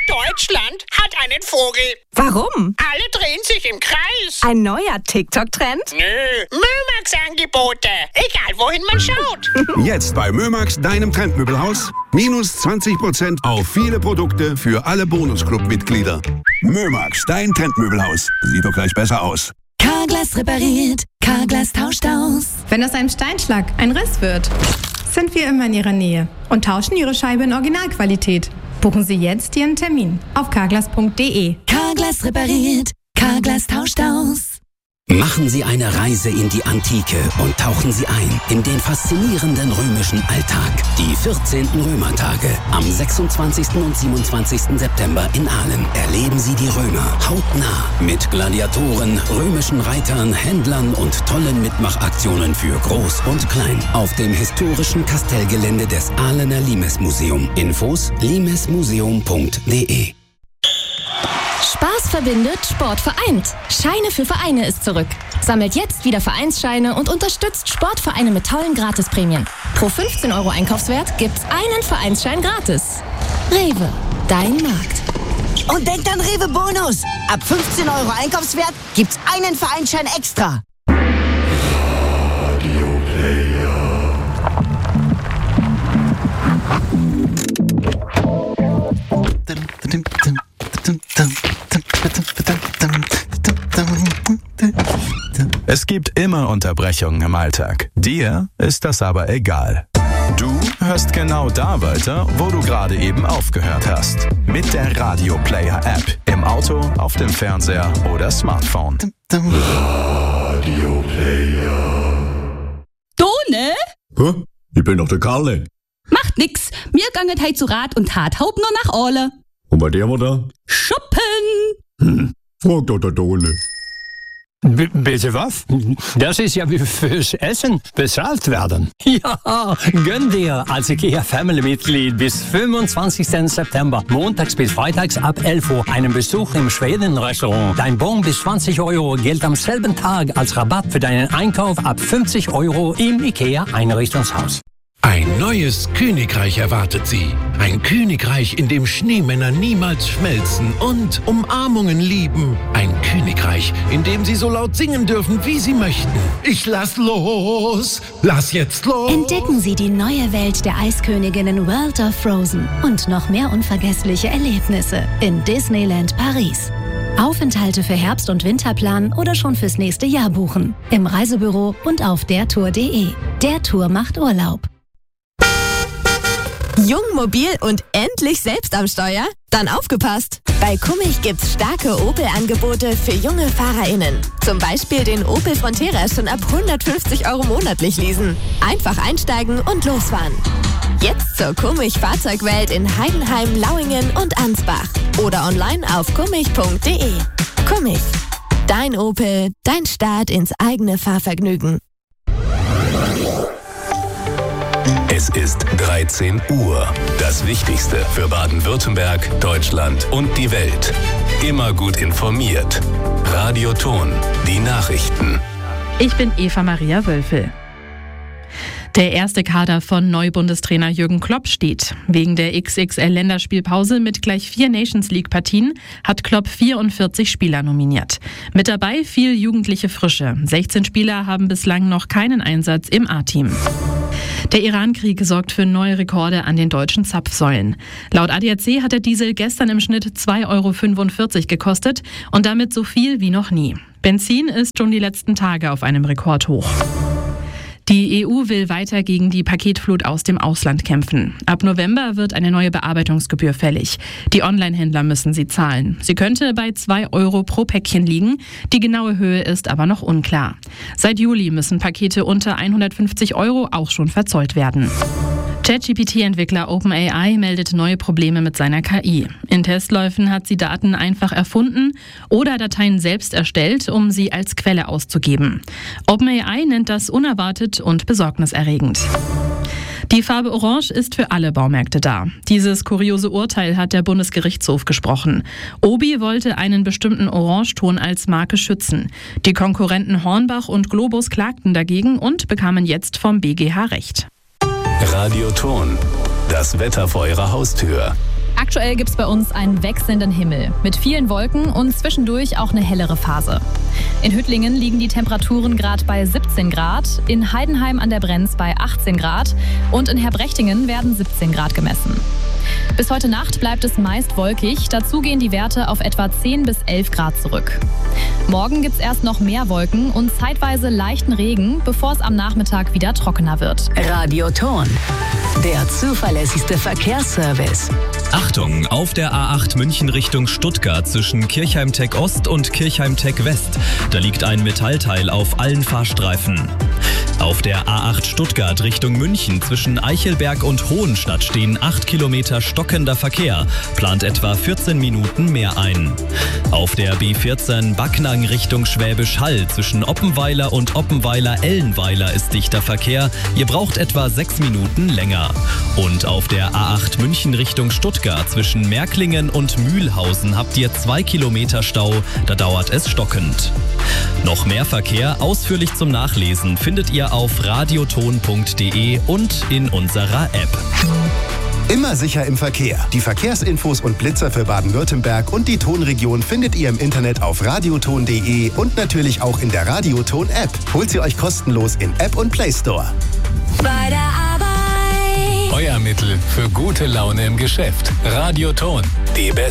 Deutschland hat einen Vogel. Warum? Alle drehen sich im Kreis. Ein neuer TikTok-Trend? Nö, Mömax-Angebote. Egal, wohin man schaut. Jetzt bei Mömax, deinem Trendmöbelhaus. Minus 20% auf viele Produkte für alle Bonusclub-Mitglieder. Mömax, dein Trendmöbelhaus. Sieht doch gleich besser aus. Carglass repariert, Carglass tauscht aus. Wenn aus einem Steinschlag ein Riss wird, sind wir immer in Ihrer Nähe und tauschen Ihre Scheibe in Originalqualität. Buchen Sie jetzt Ihren Termin auf carglass.de. Carglass repariert, Carglass tauscht aus. Machen Sie eine Reise in die Antike und tauchen Sie ein in den faszinierenden römischen Alltag. Die 14. Römertage am 26. und 27. September in Aalen. Erleben Sie die Römer hautnah mit Gladiatoren, römischen Reitern, Händlern und tollen Mitmachaktionen für Groß und Klein auf dem historischen Kastellgelände des Aalener Limes-Museum. Infos limesmuseum.de. Spaß verbindet, Sport vereint. Scheine für Vereine ist zurück. Sammelt jetzt wieder Vereinsscheine und unterstützt Sportvereine mit tollen Gratisprämien. Pro 15 € Einkaufswert gibt's einen Vereinsschein gratis. Rewe, dein Markt. Und denkt an Rewe Bonus. Ab 15 € Einkaufswert gibt's einen Vereinsschein extra. Radio Player. Es gibt immer Unterbrechungen im Alltag. Dir ist das aber egal. Du hörst genau da weiter, wo du gerade eben aufgehört hast. Mit der Radio Player App. Im Auto, auf dem Fernseher oder Smartphone. Radio Player. Done? Hä? Ich bin doch der Karle. Macht nix. Mir ganget heit zu Rat und Tat Haupt nur nach Orle. Und bei der war da? Shoppen! Frag doch der Dole. Bitte was? Das ist ja wie fürs Essen bezahlt werden. Ja, gönn dir als IKEA-Family-Mitglied bis 25. September, montags bis freitags ab 11 Uhr, einen Besuch im Schweden-Restaurant. Dein Bon bis 20 € gilt am selben Tag als Rabatt für deinen Einkauf ab 50 € im IKEA-Einrichtungshaus. Ein neues Königreich erwartet Sie. Ein Königreich, in dem Schneemänner niemals schmelzen und Umarmungen lieben. Ein Königreich, in dem Sie so laut singen dürfen, wie Sie möchten. Ich lass los! Lass jetzt los! Entdecken Sie die neue Welt der Eisköniginnen World of Frozen und noch mehr unvergessliche Erlebnisse in Disneyland Paris. Aufenthalte für Herbst- und Winterplan oder schon fürs nächste Jahr buchen. Im Reisebüro und auf dertour.de. Der Tour macht Urlaub. Jung, mobil und endlich selbst am Steuer? Dann aufgepasst! Bei Kummich gibt's starke Opel-Angebote für junge FahrerInnen. Zum Beispiel den Opel Frontera schon ab 150 € monatlich leasen. Einfach einsteigen und losfahren. Jetzt zur Kummich Fahrzeugwelt in Heidenheim, Lauingen und Ansbach. Oder online auf kummich.de. Kummich. Dein Opel, dein Start ins eigene Fahrvergnügen. Es ist 13 Uhr. Das Wichtigste für Baden-Württemberg, Deutschland und die Welt. Immer gut informiert. Radio Ton, die Nachrichten. Ich bin Eva Maria Wölfel. Der erste Kader von Neubundestrainer Jürgen Klopp steht. Wegen der XXL-Länderspielpause mit gleich 4 Nations-League-Partien hat Klopp 44 Spieler nominiert. Mit dabei viel jugendliche Frische. 16 Spieler haben bislang noch keinen Einsatz im A-Team. Der Iran-Krieg sorgt für neue Rekorde an den deutschen Zapfsäulen. Laut ADAC hat der Diesel gestern im Schnitt 2,45 € gekostet und damit so viel wie noch nie. Benzin ist schon die letzten Tage auf einem Rekordhoch. Die EU will weiter gegen die Paketflut aus dem Ausland kämpfen. Ab November wird eine neue Bearbeitungsgebühr fällig. Die Online-Händler müssen sie zahlen. Sie könnte bei 2 € pro Päckchen liegen. Die genaue Höhe ist aber noch unklar. Seit Juli müssen Pakete unter 150 € auch schon verzollt werden. ChatGPT-Entwickler OpenAI meldet neue Probleme mit seiner KI. In Testläufen hat sie Daten einfach erfunden oder Dateien selbst erstellt, um sie als Quelle auszugeben. OpenAI nennt das unerwartet und besorgniserregend. Die Farbe Orange ist für alle Baumärkte da. Dieses kuriose Urteil hat der Bundesgerichtshof gesprochen. Obi wollte einen bestimmten Orangeton als Marke schützen. Die Konkurrenten Hornbach und Globus klagten dagegen und bekamen jetzt vom BGH Recht. Radio Ton, das Wetter vor Ihrer Haustür. Aktuell gibt es bei uns einen wechselnden Himmel mit vielen Wolken und zwischendurch auch eine hellere Phase. In Hüttlingen liegen die Temperaturen gerade bei 17 Grad, in Heidenheim an der Brenz bei 18 Grad und in Herbrechtingen werden 17 Grad gemessen. Bis heute Nacht bleibt es meist wolkig, dazu gehen die Werte auf etwa 10 bis 11 Grad zurück. Morgen gibt es erst noch mehr Wolken und zeitweise leichten Regen, bevor es am Nachmittag wieder trockener wird. Radioton, der zuverlässigste Verkehrsservice. Achtung, auf der A8 München Richtung Stuttgart zwischen Kirchheim-Tech Ost und Kirchheim-Tech West. Da liegt ein Metallteil auf allen Fahrstreifen. Auf der A8 Stuttgart Richtung München zwischen Eichelberg und Hohenstadt stehen 8 Kilometer stockender Verkehr, plant etwa 14 Minuten mehr ein. Auf der B14 Backnang Richtung Schwäbisch Hall zwischen Oppenweiler und Oppenweiler-Ellenweiler ist dichter Verkehr, ihr braucht etwa 6 Minuten länger. Und auf der A8 München Richtung Stuttgart zwischen Märklingen und Mühlhausen habt ihr 2 Kilometer Stau, da dauert es stockend. Noch mehr Verkehr ausführlich zum Nachlesen findet ihr auf radioton.de und in unserer App. Immer sicher im Verkehr. Die Verkehrsinfos und Blitzer für Baden-Württemberg und die Tonregion findet ihr im Internet auf radioton.de und natürlich auch in der Radioton-App. Holt sie euch kostenlos in App und Play Store. Bei der Arbeit. Euer Mittel für gute Laune im Geschäft. Radioton, die beste